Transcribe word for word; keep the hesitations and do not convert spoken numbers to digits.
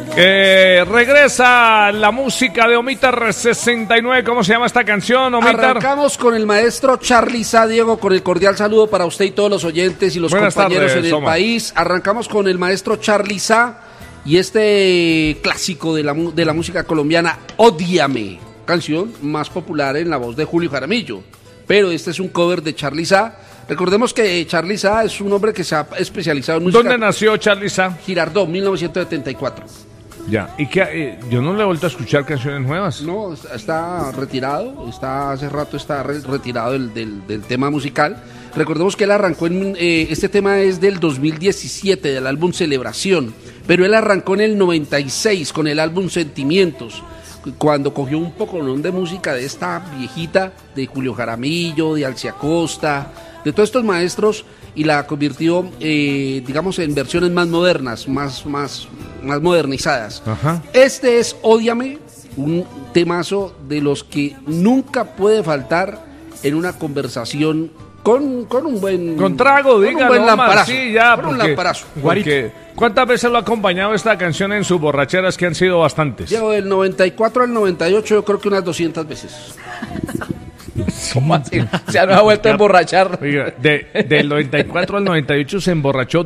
Eh, regresa la música de Omitar sesenta y nueve. ¿Cómo se llama esta canción, Omitar? Arrancamos con el maestro Charly Sa, Diego, con el cordial saludo para usted y todos los oyentes y los Buenas compañeros tardes, en el Soma. país. Arrancamos con el maestro Charly Sa y este clásico de la, de la música colombiana, Ódiame, canción más popular en la voz de Julio Jaramillo. Pero este es un cover de Charly Sa. Recordemos que Charly Sa es un hombre que se ha especializado en música. ¿Dónde nació Charly Sa? Girardot, mil novecientos setenta y cuatro. Ya, y que eh, yo no le he vuelto a escuchar canciones nuevas. No, está retirado, está hace rato está re- retirado del, del, del tema musical. Recordemos que él arrancó en, eh, este tema es del dos mil diecisiete, del álbum Celebración, pero él arrancó en el noventa y seis con el álbum Sentimientos, cuando cogió un poconón de música de esta viejita, de Julio Jaramillo, de Alcia Costa, de todos estos maestros, y la convirtió, eh, digamos, en versiones más modernas, más, más, más modernizadas. Ajá. Este es Ódiame, un temazo de los que nunca puede faltar en una conversación con, con un buen... Con trago, con dígalo, un buen Omar, lamparazo. sí, ya, con un porque- lamparazo. porque ¿cuántas veces lo ha acompañado esta canción en sus borracheras, que han sido bastantes? Llego del noventa y cuatro al noventa y ocho, yo creo que unas doscientas veces. ¿Cómo así? Se ha vuelto a emborrachar. Oiga, de, del noventa y cuatro al noventa y ocho se emborrachó